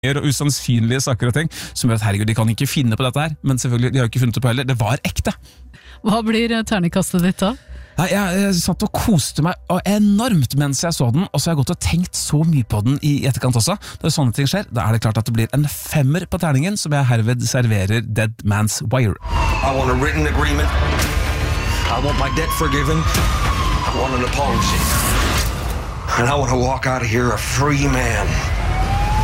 og usannsynlige saker og ting, som gjør at herregud, de kan ikke finne på dette her, men selvfølgelig, de har ikke funnet det på heller, det var ekte. Hva blir terningkastet ditt da? Nei, jeg satt og koste meg enormt mens jeg så den, og så har jeg gått og tenkt så mye på den i etterkant også. Når sånne ting skjer, da er det klart at det blir en 5 på terningen, som jeg herved serverer Dead Man's Wire. I want a written agreement. I want my debt forgiven. I want an apology. And I want to walk out of here a free man.